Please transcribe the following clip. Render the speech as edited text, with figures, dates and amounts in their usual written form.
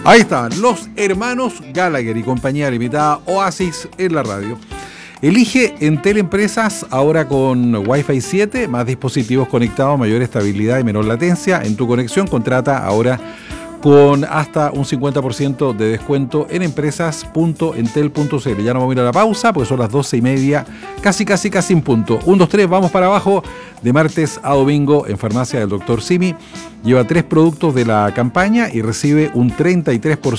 Ahí están, los hermanos Gallagher y compañía limitada, Oasis en la radio. Elige Entel Empresas ahora con Wi-Fi 7, más dispositivos conectados, mayor estabilidad y menor latencia. En tu conexión contrata ahora con hasta un 50% de descuento en empresas.entel.cl. Ya nos vamos a ir a la pausa, porque son las 12:30, casi en punto. 1, 2, 3, vamos para abajo. De martes a domingo en Farmacia del Dr. Simi. Lleva 3 productos de la campaña y recibe un 33%